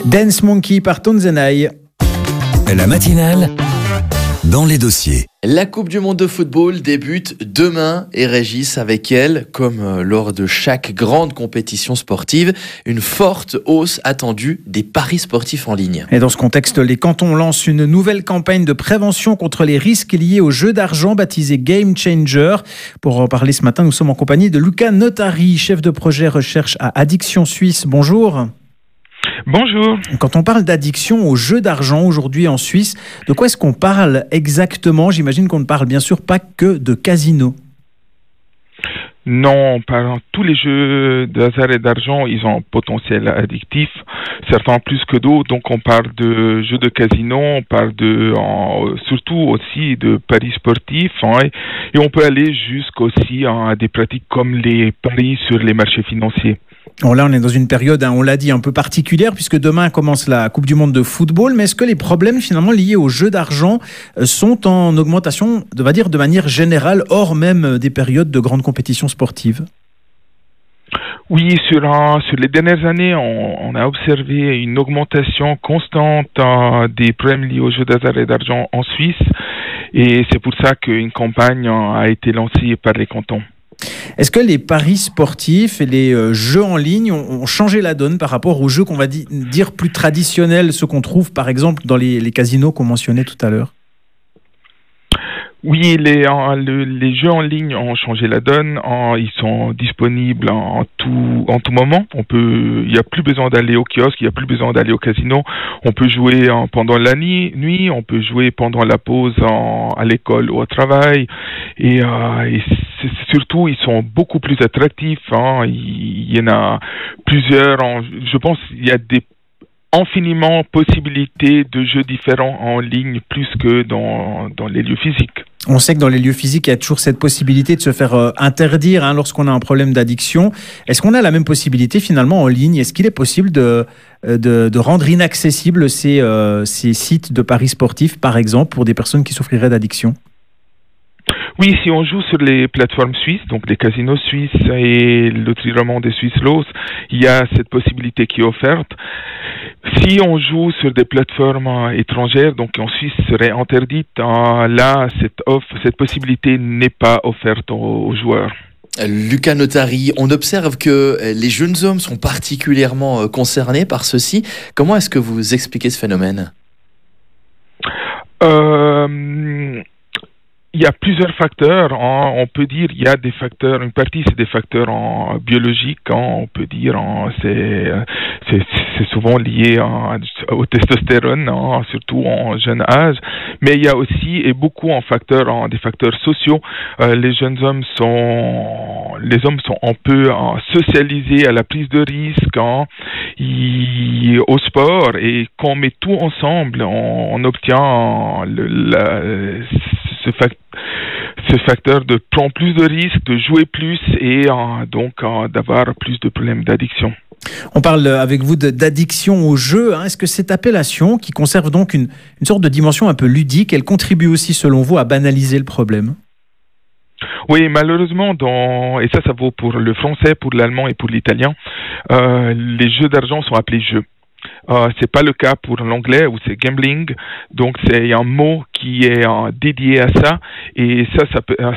Dance Monkey par Tonzenai. La matinale dans les dossiers. La Coupe du Monde de football débute demain et Régis, avec elle, comme lors de chaque grande compétition sportive, une forte hausse attendue des paris sportifs en ligne. Et dans ce contexte, les cantons lancent une nouvelle campagne de prévention contre les risques liés aux jeux d'argent baptisée Game Changer. Pour en parler ce matin, nous sommes en compagnie de Luca Notari, chef de projet recherche à Addiction Suisse. Bonjour. Bonjour. Quand on parle d'addiction aux jeux d'argent aujourd'hui en Suisse, de quoi est-ce qu'on parle exactement ? J'imagine qu'on ne parle bien sûr pas que de casino. Non, tous les jeux de hasard et d'argent, ils ont un potentiel addictif, certains plus que d'autres. Donc on parle de jeux de casino, on parle surtout aussi de paris sportifs, et on peut aller jusqu'aussi à des pratiques comme les paris sur les marchés financiers. Bon, là, on est dans une période, on l'a dit, un peu particulière, puisque demain commence la Coupe du Monde de football. Mais est-ce que les problèmes finalement liés aux jeux d'argent sont en augmentation, on va dire, de manière générale, hors même des périodes de grandes compétitions sportives ? Oui, sur les dernières années, on a observé une augmentation constante des problèmes liés aux jeux d'hasard et d'argent en Suisse. Et c'est pour ça qu'une campagne a été lancée par les cantons. Est-ce que les paris sportifs et les jeux en ligne ont changé la donne par rapport aux jeux qu'on va dire plus traditionnels, ceux qu'on trouve par exemple dans les casinos qu'on mentionnait tout à l'heure ? Oui, les jeux en ligne ont changé la donne. Ils sont disponibles en tout moment. Il n'y a plus besoin d'aller au kiosque, il n'y a plus besoin d'aller au casino. On peut jouer pendant la nuit, on peut jouer pendant la pause à l'école ou au travail. Et surtout, ils sont beaucoup plus attractifs. Il y en a plusieurs. Je pense qu'il y a infiniment possibilités de jeux différents en ligne plus que dans les lieux physiques. On sait que dans les lieux physiques, il y a toujours cette possibilité de se faire interdire lorsqu'on a un problème d'addiction. Est-ce qu'on a la même possibilité finalement en ligne ? Est-ce qu'il est possible de rendre inaccessibles ces sites de paris sportifs, par exemple, pour des personnes qui souffriraient d'addiction ? Oui, si on joue sur les plateformes suisses, donc les casinos suisses et le loterie romande des Swiss Lots, il y a cette possibilité qui est offerte. Si on joue sur des plateformes étrangères, donc en Suisse serait interdite, là, cette possibilité n'est pas offerte aux joueurs. Luca Notari, on observe que les jeunes hommes sont particulièrement concernés par ceci. Comment est-ce que vous expliquez ce phénomène ? Il y a plusieurs facteurs. On peut dire il y a des facteurs. Une partie c'est des facteurs biologiques. On peut dire c'est souvent lié au testostérone, surtout en jeune âge. Mais il y a aussi beaucoup des facteurs sociaux. Les hommes sont un peu socialisés à la prise de risque, au sport, et quand on met tout ensemble, on obtient ce facteur de prendre plus de risques, de jouer plus et donc d'avoir plus de problèmes d'addiction. On parle avec vous d'addiction au jeu. Est-ce que cette appellation, qui conserve donc une sorte de dimension un peu ludique, elle contribue aussi, selon vous, à banaliser le problème ? Oui, malheureusement, et ça vaut pour le français, pour l'allemand et pour l'italien, les jeux d'argent sont appelés jeux. C'est pas le cas pour l'anglais où c'est gambling, donc c'est un mot qui est dédié à ça, et ça